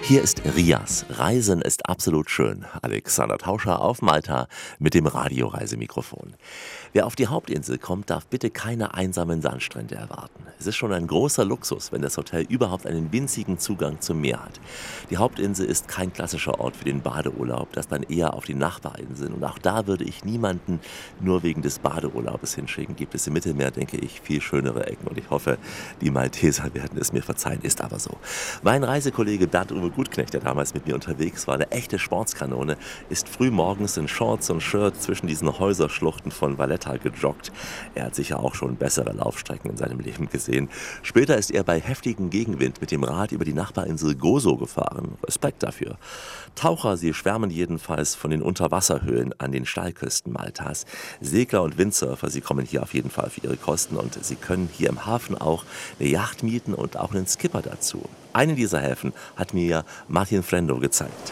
Hier ist Rias. Reisen ist absolut schön. Alexander Tauscher auf Malta mit dem Radioreisemikrofon. Wer auf die Hauptinsel kommt, darf bitte keine einsamen Sandstrände erwarten. Es ist schon ein großer Luxus, wenn das Hotel überhaupt einen winzigen Zugang zum Meer hat. Die Hauptinsel ist kein klassischer Ort für den Badeurlaub, das dann eher auf die Nachbarinseln. Und auch da würde ich niemanden nur wegen des Badeurlaubes hinschicken. Gibt es im Mittelmeer, denke ich, viel schönere Ecken. Und ich hoffe, die Malteser werden es mir verzeihen. Ist aber so. Mein Reisekollege Bernd-Uwe Gutknecht, der damals mit mir unterwegs war, eine echte Sportskanone, ist früh morgens in Shorts und Shirt zwischen diesen Häuserschluchten von Valletta gejoggt. Er hat sicher auch schon bessere Laufstrecken in seinem Leben gesehen. Später ist er bei heftigem Gegenwind mit dem Rad über die Nachbarinsel Gozo gefahren. Respekt dafür. Taucher, sie schwärmen jedenfalls von den Unterwasserhöhlen an den Steilküsten Maltas. Segler und Windsurfer, sie kommen hier auf jeden Fall für ihre Kosten und sie können hier im Hafen auch eine Yacht mieten und auch einen Skipper dazu. Einen dieser Häfen hat mir Martin Frendo gezeigt.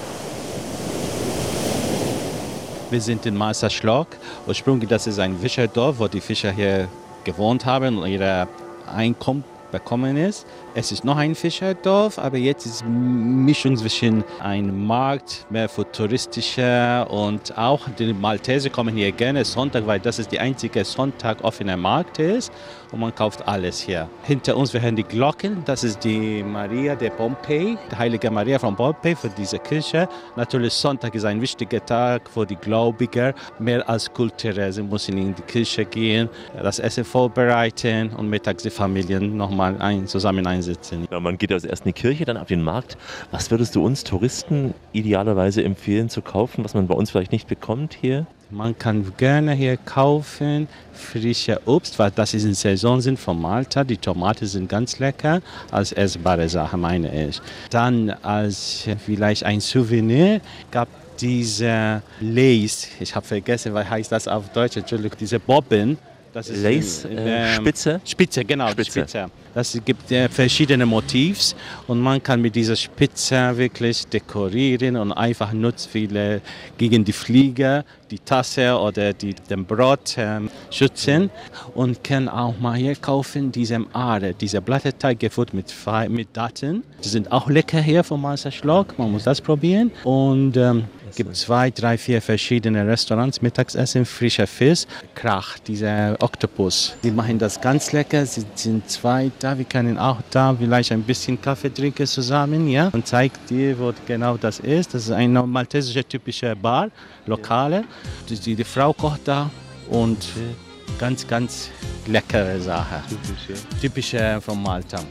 Wir sind in Marsa Schlock. Ursprünglich das ist ein Fischerdorf, wo die Fischer hier gewohnt haben und ihre Einkommen bekommen ist. Es ist noch ein Fischerdorf, aber jetzt ist eine Mischung zwischen einem Markt, mehr futuristischer, und auch die Malteser kommen hier gerne Sonntag, weil das ist der einzige Sonntag offener Markt ist und man kauft alles hier. Hinter uns wir hören die Glocken, das ist die Maria de Pompei, die heilige Maria von Pompei für diese Kirche. Natürlich Sonntag ist ein wichtiger Tag für die Gläubiger, mehr als kulturell. Sie müssen in die Kirche gehen, das Essen vorbereiten und mittags die Familien nochmal zusammen einsitzen. Ja, man geht also erst in die Kirche, dann auf den Markt. Was würdest du uns Touristen idealerweise empfehlen zu kaufen, was man bei uns vielleicht nicht bekommt hier? Man kann gerne hier kaufen frische Obst, weil das ist in Saison sind von Malta. Die Tomaten sind ganz lecker, als essbare Sache meine ich. Dann als vielleicht ein Souvenir gab diese Lace, ich habe vergessen, was heißt das auf Deutsch, Entschuldigung, diese Bobbin. Das ist Lace, Spitze? Spitze, genau, Spitze. Das gibt verschiedene Motivs und man kann mit dieser Spitze wirklich dekorieren und einfach nutzen viele gegen die Fliege, die Tasse oder den Brot schützen, und kann auch mal hier kaufen diese Aare, diese Blätterteig gefüllt mit Daten. Die sind auch lecker hier von Marsa Schlock, man muss das probieren. Und es gibt 2, 3, 4 verschiedene Restaurants, Mittagessen, frischer Fisch, Krach, dieser Oktopus. Die machen das ganz lecker, sie sind 2 da, wir können auch da vielleicht ein bisschen Kaffee trinken zusammen, ja, und zeigt dir, wo genau das ist. Das ist eine maltesische typische Bar, Lokale. Die Frau kocht da und ganz, ganz leckere Sache. Typische von Malta.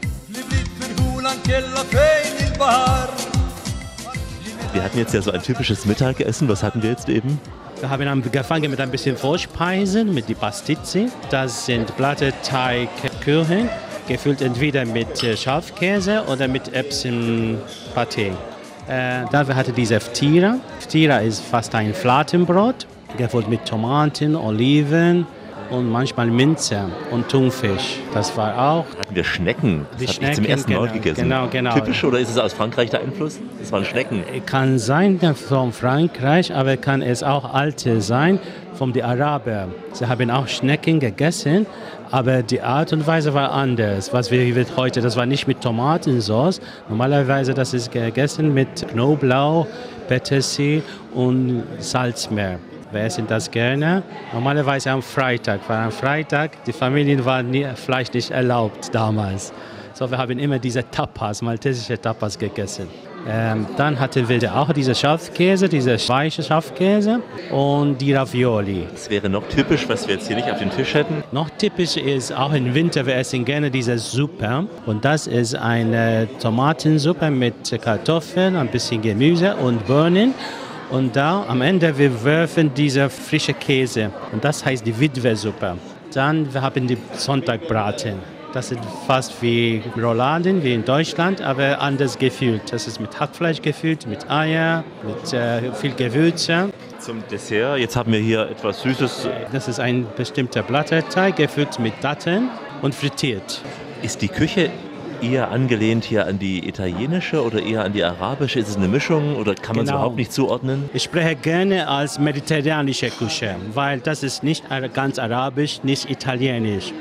Wir hatten jetzt ja so ein typisches Mittagessen. Was hatten wir jetzt eben? Wir haben angefangen mit ein bisschen Vorspeisen, mit die Pastizzi. Das sind Blätterteigkuchen, gefüllt entweder mit Schafkäse oder mit Erbsenpaté. Dann wir hatten diese Ftira. Ftira ist fast ein Fladenbrot, gefüllt mit Tomaten, Oliven und manchmal Minze und Thunfisch. Das war auch. Hatten wir Schnecken? Das habe ich zum ersten Mal gegessen. Genau. Typisch, oder ist es aus Frankreich der Einfluss? Das waren Schnecken. Kann sein von Frankreich, aber kann es auch alte sein von den Arabern. Sie haben auch Schnecken gegessen, aber die Art und Weise war anders. Was wir heute, das war nicht mit Tomatensauce. Normalerweise das ist gegessen mit Knoblauch, Petersilie und Salzmeer. Wir essen das gerne. Normalerweise am Freitag, weil am Freitag die Familien waren Fleisch nicht erlaubt damals. So, wir haben immer diese Tapas, maltesische Tapas gegessen. Dann hatten wir auch diese Schafkäse, diese weiche Schafkäse und die Ravioli. Das wäre noch typisch, was wir jetzt hier nicht auf den Tisch hätten. Noch typisch ist auch im Winter, wir essen gerne diese Suppe. Und das ist eine Tomatensuppe mit Kartoffeln, ein bisschen Gemüse und Bohnen. Und da am Ende wir werfen diese frische Käse und das heißt die Witwe-Suppe. Dann wir haben die Sonntagbraten. Das ist fast wie Rouladen wie in Deutschland, aber anders gefüllt. Das ist mit Hackfleisch gefüllt, mit Eier, mit viel Gewürze. Zum Dessert, jetzt haben wir hier etwas Süßes. Das ist ein bestimmter Blätterteig, gefüllt mit Datteln und frittiert. Ist die Küche eher angelehnt hier an die italienische oder eher an die arabische? Ist es eine Mischung oder kann man es überhaupt nicht zuordnen? Ich spreche gerne als mediterranische Küche, weil das ist nicht ganz arabisch, nicht italienisch.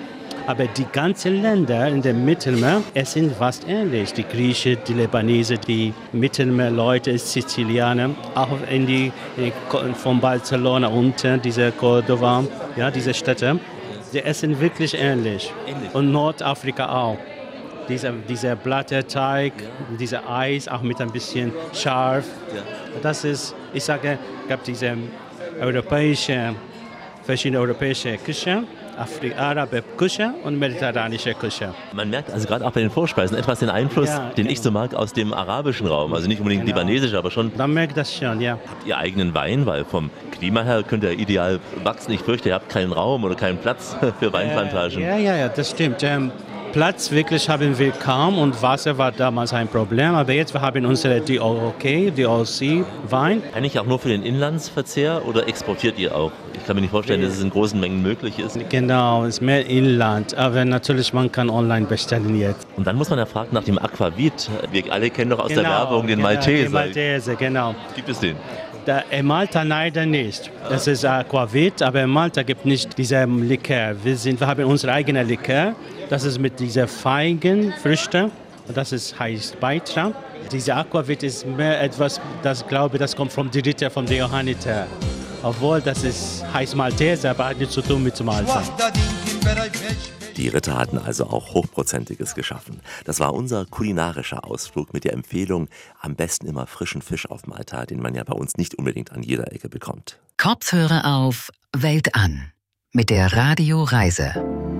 Aber die ganzen Länder in der Mittelmeer, es sind fast ähnlich. Die Griechen, die Libanesen, die Mittelmeerleute, Sizilianer, auch von Barcelona unten, diese Cordova, ja, diese Städte, die essen wirklich ähnlich. Und Nordafrika auch. Dieser Blätterteig, dieser Eis, auch mit ein bisschen scharf. Ja. Das ist, ich sage, gab diese verschiedene europäische Küche, arabische Küche und mediterranische Küche. Man merkt also gerade auch bei den Vorspeisen etwas den Einfluss, den ich so mag, aus dem arabischen Raum. Also nicht unbedingt libanesisch, aber schon. Man merkt das schon, ja. Habt ihr eigenen Wein? Weil vom Klima her könnt ihr ideal wachsen. Ich fürchte, ihr habt keinen Raum oder keinen Platz für Weinplantagen. Ja, das stimmt. Platz wirklich haben wir kaum und Wasser war damals ein Problem, aber jetzt wir haben unsere DOC-Wein. Eigentlich auch nur für den Inlandsverzehr oder exportiert ihr auch? Ich kann mir nicht vorstellen, dass es in großen Mengen möglich ist. Genau, es ist mehr Inland, aber natürlich man kann online bestellen jetzt. Und dann muss man ja fragen nach dem Aquavit. Wir alle kennen doch aus der Werbung den Malteser. Den Malteser, genau. Gibt es den? In Malta leider nicht. Das ist Aquavit, aber in Malta gibt es nicht diesen Likör. Wir haben unsere eigene Likör. Das ist mit dieser Feigenfrüchte. Das heißt Baitra. Diese Aquavit ist mehr etwas, das glaube ich, das kommt vom Ritter, vom Johanniter. Obwohl das heißt Malteser, aber hat nichts zu tun mit Malta. Die Ritter hatten also auch Hochprozentiges geschaffen. Das war unser kulinarischer Ausflug mit der Empfehlung, am besten immer frischen Fisch auf Malta, den man ja bei uns nicht unbedingt an jeder Ecke bekommt. Kopfhörer auf, Welt an mit der Radio Reise.